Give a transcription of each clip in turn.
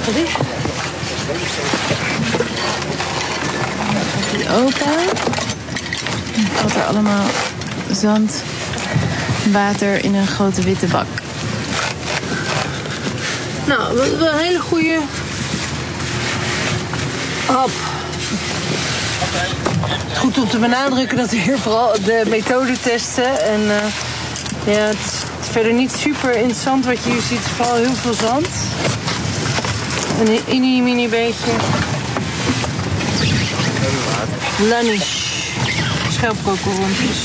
Die open. Dan valt er allemaal zand, water in een grote witte bak. Nou, we hebben een hele goede hap. Het is goed om te benadrukken dat we hier vooral de methode testen. En ja, het is verder niet super interessant wat je hier ziet. Het is vooral heel veel zand. En een mini beetje Lanish. Schelpkokerrondjes.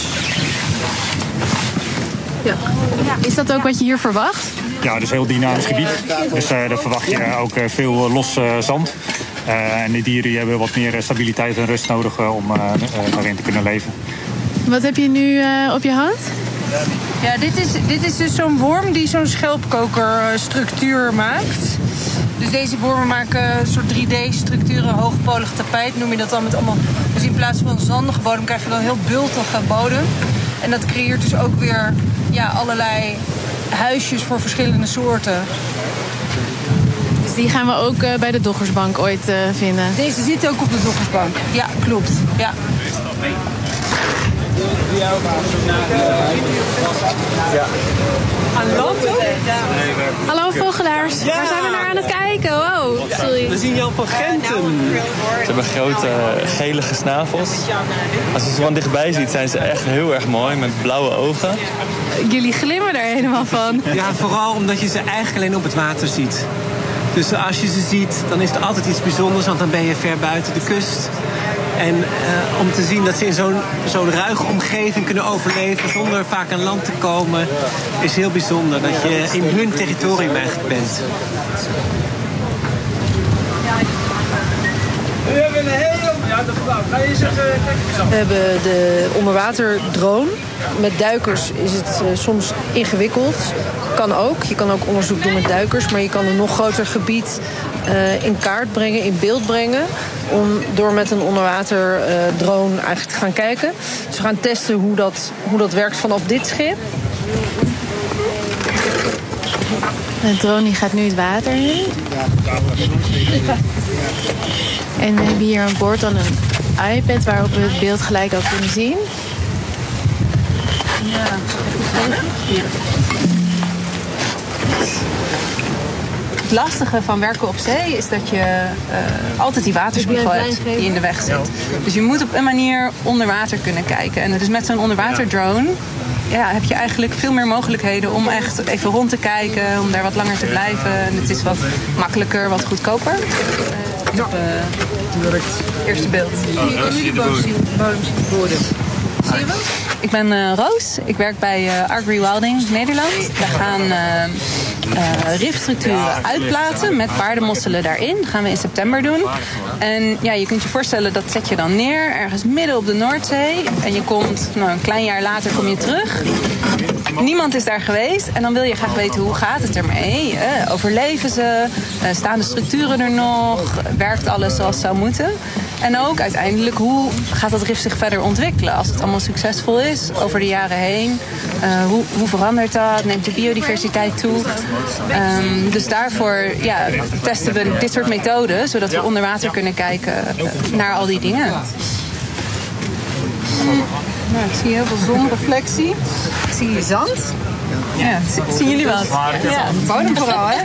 Ja. Is dat ook wat je hier verwacht? Ja, het is een heel dynamisch gebied. Dus daar verwacht je ook veel los zand. En de dieren die hebben wat meer stabiliteit en rust nodig om daarin te kunnen leven. Wat heb je nu op je hand? Ja, dit is dus zo'n worm die zo'n schelpkokerstructuur maakt. Dus deze wormen maken een soort 3D-structuren, hoogpolig tapijt noem je dat dan met allemaal. Dus in plaats van een zandige bodem krijg je dan een heel bultige bodem. En dat creëert dus ook weer allerlei huisjes voor verschillende soorten. Dus die gaan we ook bij de Doggersbank ooit vinden? Deze zit ook op de Doggersbank. Ja, klopt. Ja. Hallo vogelaars, waar zijn we naar aan het kijken? Wow, sorry. We zien Jan van Gentum. Ze hebben grote gelige snavels. Als je ze van dichtbij ziet, zijn ze echt heel erg mooi met blauwe ogen. Jullie glimmen er helemaal van. Ja, vooral omdat je ze eigenlijk alleen op het water ziet. Dus als je ze ziet, dan is het altijd iets bijzonders, want dan ben je ver buiten de kust. En om te zien dat ze in zo'n ruige omgeving kunnen overleven zonder vaak aan land te komen, is heel bijzonder. Dat je in hun territorium eigenlijk bent. We hebben de onderwaterdrone. Met duikers is het soms ingewikkeld. Kan ook. Je kan ook onderzoek doen met duikers. Maar je kan een nog groter gebied in kaart brengen, in beeld brengen. Door met een onderwaterdrone eigenlijk te gaan kijken. Dus we gaan testen hoe dat werkt vanaf dit schip. De drone die gaat nu het water in. En we hebben hier aan boord dan een iPad waarop we het beeld gelijk ook kunnen zien. Ja. Het lastige van werken op zee is dat je altijd die waterspiegel hebt die in de weg zit. Dus je moet op een manier onder water kunnen kijken. En dus met zo'n onderwaterdrone heb je eigenlijk veel meer mogelijkheden om echt even rond te kijken, om daar wat langer te blijven. En het is wat makkelijker, wat goedkoper. Eerste beeld. Zie je bodem? Zie je wel? Ik ben Roos. Ik werk bij Ark Rewilding Nederland. We gaan rifstructuren uitplaten met paardenmosselen daarin. Dat gaan we in september doen. En ja, je kunt je voorstellen, dat zet je dan neer ergens midden op de Noordzee. En je komt, een klein jaar later kom je terug. Niemand is daar geweest. En dan wil je graag weten, hoe gaat het ermee? Overleven ze? Staan de structuren er nog? Werkt alles zoals het zou moeten? En ook uiteindelijk, hoe gaat dat rif zich verder ontwikkelen? Als het allemaal succesvol is over de jaren heen. Hoe verandert dat? Neemt de biodiversiteit toe? Dus daarvoor testen we dit soort methoden, zodat we onder water kunnen kijken naar al die dingen. Nou, ik zie heel veel zonreflectie. Ik zie zand. Ja, zien jullie wat? Ja, bodem vooral, hè?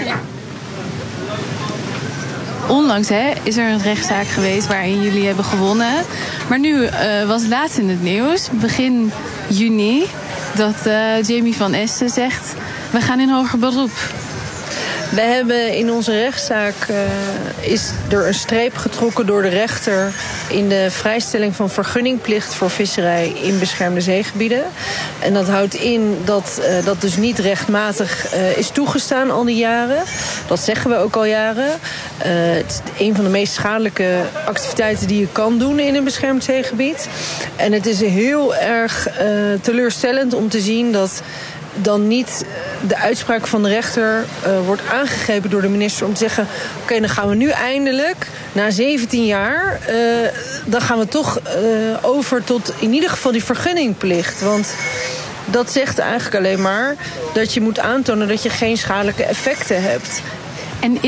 Onlangs is er een rechtszaak geweest waarin jullie hebben gewonnen. Maar nu was het laatst in het nieuws, begin juni, dat Jamie van Esten zegt, we gaan in hoger beroep. We hebben in onze rechtszaak is er een streep getrokken door de rechter in de vrijstelling van vergunningplicht voor visserij in beschermde zeegebieden. En dat houdt in dat dat dus niet rechtmatig is toegestaan al die jaren. Dat zeggen we ook al jaren. Het is een van de meest schadelijke activiteiten die je kan doen in een beschermd zeegebied. En het is heel erg teleurstellend om te zien dat dan niet de uitspraak van de rechter wordt aangegrepen door de minister om te zeggen, oké, dan gaan we nu eindelijk, na 17 jaar, dan gaan we toch over tot in ieder geval die vergunningplicht. Want dat zegt eigenlijk alleen maar dat je moet aantonen dat je geen schadelijke effecten hebt. En